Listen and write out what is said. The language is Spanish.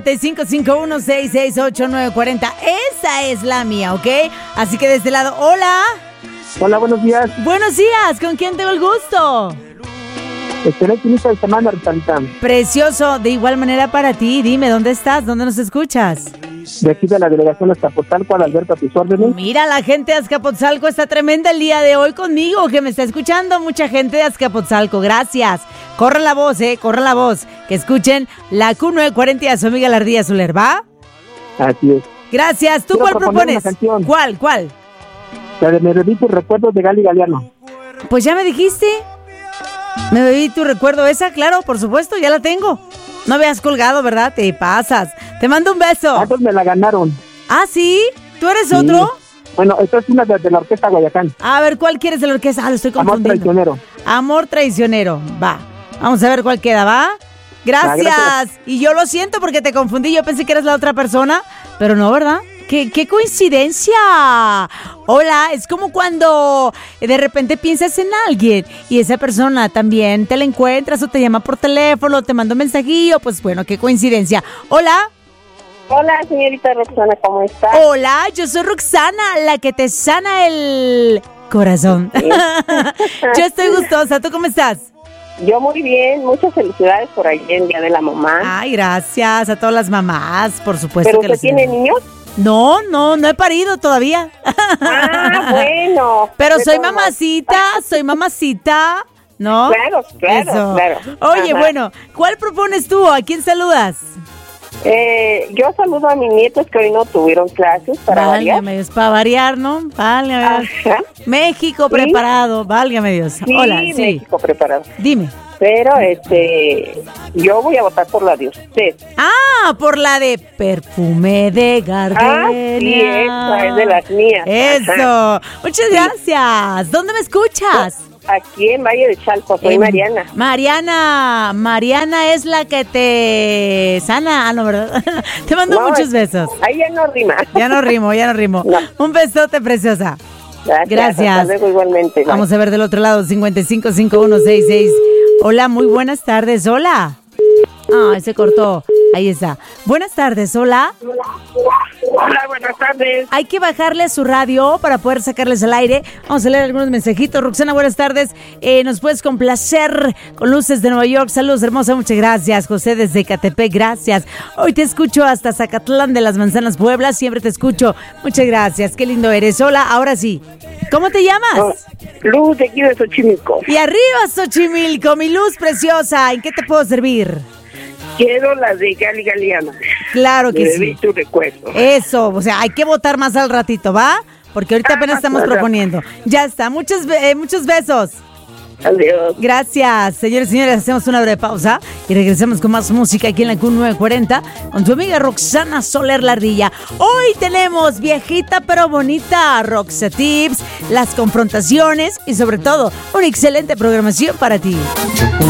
551-668-940. Esa es la mía, ¿ok? Así que de este lado, hola. Hola, buenos días. Buenos días, ¿con quién tengo el gusto? Excelente inicio de semana, Ritalita. Precioso, de igual manera para ti. Dime, ¿dónde estás? ¿Dónde nos escuchas? De aquí de la delegación Azcapotzalco, Alberto, a tus órdenes. Mira, la gente de Azcapotzalco está tremenda el día de hoy conmigo, que me está escuchando mucha gente de Azcapotzalco. Gracias. Corre la voz, corre la voz. Que escuchen la Q940 a su amiga la Ardilla Soler, ¿va? Así es. Gracias. ¿Tú Quiero cuál propones? ¿Cuál? La de Me bebí tus recuerdos de Gali Galeano. Pues ya me dijiste. Me bebí tu recuerdo esa, claro, por supuesto, ya la tengo. No habías colgado, ¿verdad? Te pasas. Te mando un beso. Ah, pues me la ganaron. ¿Ah, sí? ¿Tú eres Sí. otro? Bueno, esta es una de la Orquesta Guayacán. A ver, ¿cuál quieres de la orquesta? Ah, lo estoy Amor confundiendo. traicionero. Amor traicionero. Va. Vamos a ver cuál queda, ¿va? Gracias. Gracias. Y yo lo siento porque te confundí. Yo pensé que eras la otra persona, pero no, ¿verdad? ¡Qué coincidencia! Hola, es como cuando de repente piensas en alguien y esa persona también te la encuentras o te llama por teléfono, te manda un mensajillo. Pues bueno, qué coincidencia. Hola. Hola, señorita Roxana, ¿cómo está? Hola, yo soy Roxana, la que te sana el corazón. Yo estoy gustosa. ¿Tú cómo estás? Yo muy bien, muchas felicidades por ahí en Día de la Mamá. Ay, gracias a todas las mamás, por supuesto. ¿Pero que usted tiene niños? No he parido todavía. Ah, bueno. Pero soy mamacita, ¿no? Claro. Oye, Ajá. bueno, ¿cuál propones tú? ¿A quién saludas? Yo saludo a mis nietos que hoy no tuvieron clases para variar. Válgame Dios, para variar, ¿no? Válgame Dios. Ajá. México ¿Sí? Preparado, válgame Dios. Sí, Hola, sí. México preparado. Dime. Pero yo voy a votar por la de usted. Ah, por la de Perfume de Gardenia. Ah, sí, esa es de las mías. Eso. Ajá. Muchas gracias. ¿Dónde me escuchas? Aquí en Valle de Chalco, soy Mariana. Mariana es la que te sana. Ah, no, ¿verdad? Te mando muchos besos. Ahí ya no rima. Ya no rimo. No. Un besote, preciosa. Gracias. Hasta luego igualmente. Bye. Vamos a ver del otro lado, 555166. Hola, muy buenas tardes. Hola. Ah, se cortó. Ahí está. Buenas tardes, hola. Hola, buenas tardes. Hay que bajarle a su radio para poder sacarles al aire. Vamos a leer algunos mensajitos. Roxana, buenas tardes. Nos puedes complacer con Luces de Nueva York. Saludos, hermosa. Muchas gracias. José desde Catepec, gracias. Hoy te escucho hasta Zacatlán de las Manzanas, Puebla. Siempre te escucho. Muchas gracias. Qué lindo eres. Hola, ahora sí. ¿Cómo te llamas? Luz de aquí de Xochimilco. Y arriba, Xochimilco, mi luz preciosa. ¿En qué te puedo servir? Quiero la de Gali Galeano. Claro que Me sí. bebí tu recuerdo. Eso, o sea, hay que votar más al ratito, ¿va? Porque ahorita apenas estamos proponiendo. Ya está, muchos besos. Adiós. Gracias, señores y señores. Hacemos una breve pausa y regresamos con más música aquí en la Q940 con tu amiga Roxana Soler la Ardilla. Hoy tenemos viejita pero bonita, Roxa Tips, las confrontaciones y sobre todo una excelente programación para ti.